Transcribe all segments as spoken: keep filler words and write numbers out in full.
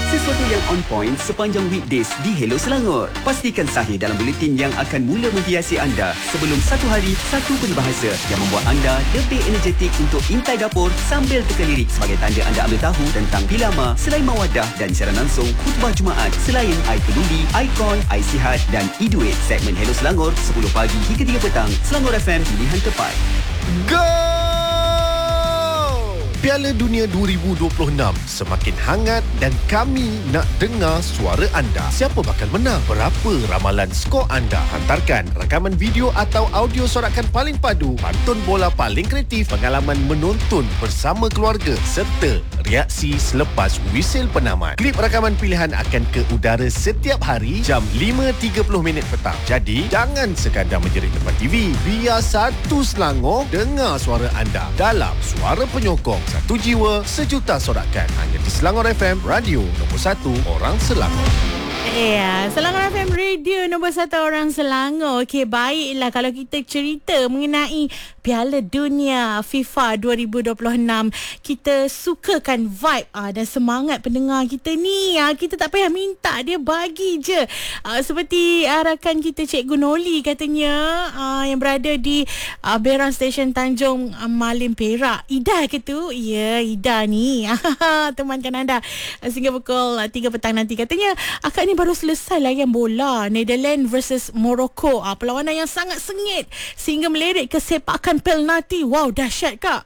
Sesuatu yang on point sepanjang weekdays di Hello Selangor. Pastikan sahih dalam buletin yang akan mula menghiasi anda sebelum satu hari, satu peribahasa yang membuat anda lebih energetik untuk intai dapur sambil teka lirik sebagai tanda anda ambil tahu tentang Pilama, Selain Mawadah dan siaran langsung khutbah Jumaat selain I Peduli, I Call, I Sihat dan iDuit. Segmen Hello Selangor sepuluh pagi hingga tiga petang. Selangor F M, pilihan tepat. Go! Piala Dunia dua ribu dua puluh enam semakin hangat dan kami nak dengar suara anda. Siapa bakal menang? Berapa ramalan skor anda? Hantarkan rakaman video atau audio sorakan paling padu, pantun bola paling kreatif, pengalaman menonton bersama keluarga serta reaksi selepas wisil penamat. Klip rakaman pilihan akan ke udara setiap hari jam lima tiga puluh minit petang. Jadi, jangan sekadar menjerit depan T V. Biar satu Selangor dengar suara anda dalam Suara Penyokong. Satu jiwa, sejuta sorakan. Hanya di Selangor F M, radio nombor satu orang Selangor. Ya, Selangor F M Radio nombor satu orang Selangor. Okey, baiklah kalau kita cerita mengenai Piala Dunia FIFA dua ribu dua puluh enam. Kita sukakan vibe ah, dan semangat pendengar kita ni. Ah, kita tak payah minta, dia bagi je. Ah, seperti ah, rakan kita Cikgu Noli katanya ah, yang berada di ah, Beran Stesen Tanjung ah, Malim Perak. Ida ke tu? Ya, Ida ni. Temankan anda sehingga pukul tiga petang nanti. Katanya akak ni baru selesai layan bola Netherlands versus Morocco. Ah, perlawanan yang sangat sengit sehingga melirik ke sepakan penalti. Wow, dahsyat kak.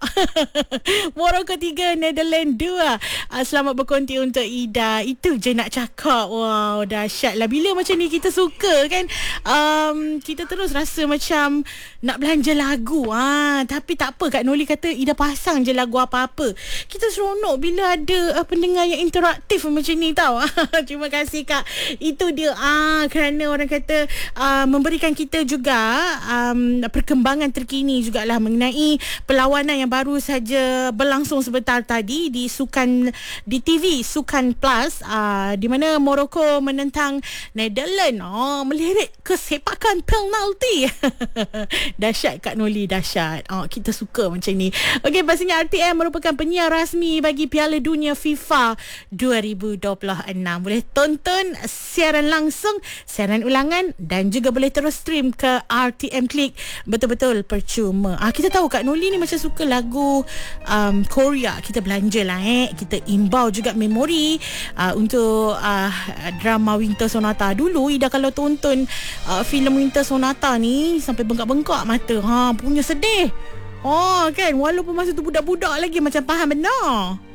Morocco tiga, Netherlands dua. Ah, selamat berkonti untuk Ida. Itu je nak cakap. Wow, dahsyat lah. Bila macam ni kita suka kan, um, kita terus rasa macam nak belanja lagu. Ah, tapi tak apa, Kak Noli kata Ida pasang je lagu apa-apa. Kita seronok bila ada uh, pendengar yang interaktif macam ni tau. Terima kasih Kak. Itu dia ah kerana orang kata uh, memberikan kita juga um, perkembangan terkini jugalah mengenai perlawanan yang baru saja berlangsung sebentar tadi di sukan di T V Sukan Plus uh, di mana Morocco menentang Netherlands. Oh, melirik ke sepakan penalti. Dahsyat Kak Noli, dahsyat. Oh, kita suka macam ni. Okey, pastinya R T M merupakan penyiar rasmi bagi Piala Dunia FIFA dua ribu dua puluh enam. Boleh tonton siaran langsung, siaran ulangan dan juga boleh terus stream ke R T M Click. Betul-betul percuma. Ah, kita tahu Kak Noli ni macam suka lagu um, Korea. Kita belanja lah eh. Kita imbau juga memori uh, untuk uh, drama Winter Sonata. Dulu Ida kalau tonton uh, filem Winter Sonata ni sampai bengkak-bengkak mata. Ha, punya sedih. Oh kan, walaupun masa tu budak-budak lagi macam faham benar.